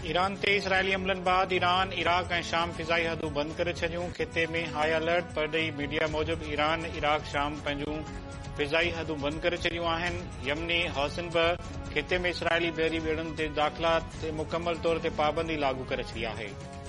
Iran ते Israeli हमलनि बाद Iran, Iraq ऐं शाम फिज़ाई हदूं बंदि करे छॾियूं। ख़िते में हाई अलर्ट। परॾेही मीडिया मूजिबि ईरान, इराक, शाम पंहिंजूं फिज़ाई हदूं बंदि करे छॾियूं आहिनि। यमनी हौसिन बि ख़िते में इसराइली बहरी ॿेड़ियुनि ते दाख़िला ते मुकमल तौर ते पाबंदी लागू करे छॾी आहे।